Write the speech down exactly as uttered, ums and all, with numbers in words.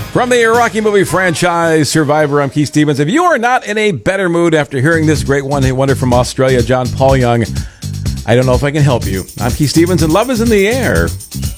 From the Rocky movie franchise Survivor, I'm Keith Stevens. If you are not in a better mood after hearing this great one-hit wonder from Australia, John Paul Young, I don't know if I can help you. I'm Keith Stevens, and love is in the air.